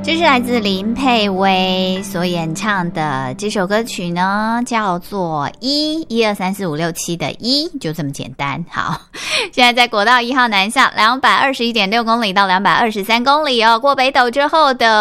这是来自林佩薇所演唱的这首歌曲呢，叫做1 2 3 4 5 6 7的1，就这么简单。好，现在在国道1号南下221.6公里到223公里哦，过北斗之后的